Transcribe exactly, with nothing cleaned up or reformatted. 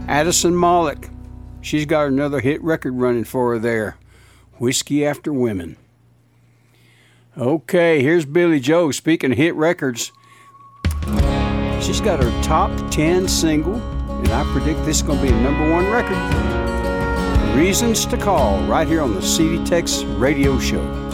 Addison Mollick, she's got another hit record running for her there, Whiskey After Women. Okay, here's Billy Joe. Speaking of hit records, she's got her top ten single, and I predict this is going to be a number one record. Reasons to Call, right here on the C D Tex Radio Show.